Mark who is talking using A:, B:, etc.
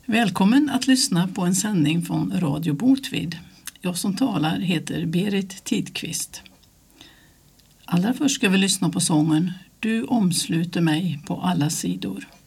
A: Välkommen att lyssna på en sändning från Radio Botvid. Jag som talar heter Berit Tidqvist. Allra först ska vi lyssna på sången Du omsluter mig på alla sidor.